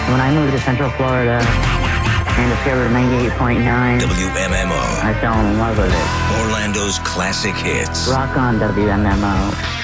When I moved to Central Florida and discovered 98.9 WMMO. I fell in love with it. Orlando's classic hits. Rock on, WMMO.